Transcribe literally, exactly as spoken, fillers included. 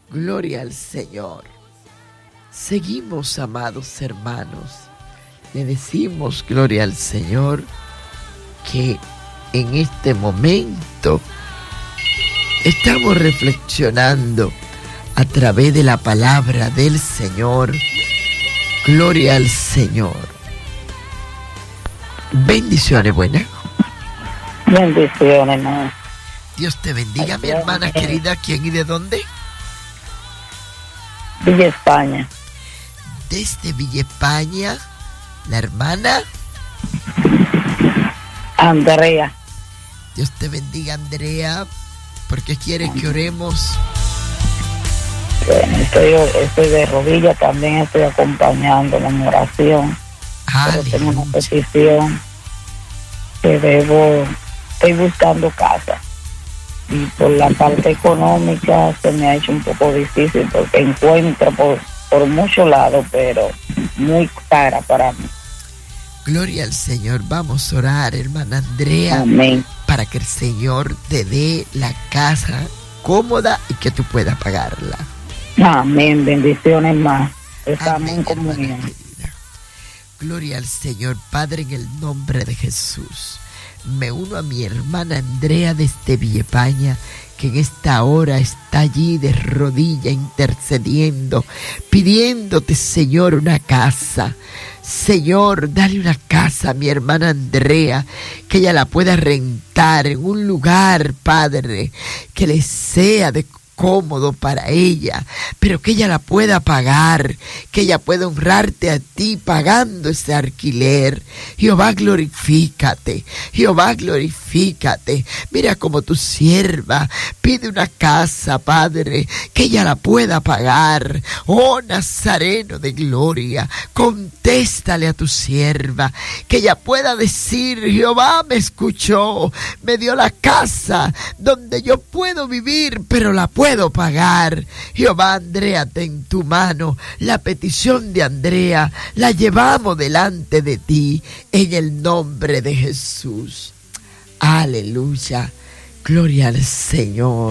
Gloria al Señor. Seguimos, amados hermanos. Le decimos gloria al Señor que en este momento estamos reflexionando a través de la palabra del Señor. Gloria al Señor. Bendiciones, buenas. Bendiciones, hermano. Dios te bendiga, mi hermana querida. ¿Quién y de dónde? Villa España. Desde Villa España, la hermana Andrea. Dios te bendiga, Andrea. ¿Por qué quieres que oremos? Bueno, estoy, estoy de rodillas, también estoy acompañando en oración. Pero tengo una petición que debo, estoy buscando casa. Y por la parte económica se me ha hecho un poco difícil porque encuentro por, por muchos lados, pero muy cara para mí. Gloria al Señor. Vamos a orar, hermana Andrea. Amén. Para que el Señor te dé la casa cómoda y que tú puedas pagarla. Amén. Bendiciones más. Estamos Amén, en comunión. hermana querida. Gloria al Señor. Padre, en el nombre de Jesús, me uno a mi hermana Andrea desde Villa España, que en esta hora está allí de rodilla intercediendo, pidiéndote, Señor, una casa. Señor, dale una casa a mi hermana Andrea, que ella la pueda rentar en un lugar, Padre, que le sea de cómodo para ella, pero que ella la pueda pagar, que ella pueda honrarte a ti pagando ese alquiler. Jehová, glorifícate, Jehová, glorifícate. Mira como tu sierva pide una casa, Padre, que ella la pueda pagar. Oh Nazareno de gloria, contéstale a tu sierva, que ella pueda decir: Jehová me escuchó, me dio la casa donde yo puedo vivir, pero la puedo puedo pagar. Jehová, Andrea, ten tu mano. La petición de Andrea la llevamos delante de ti en el nombre de Jesús. Aleluya. Gloria al Señor.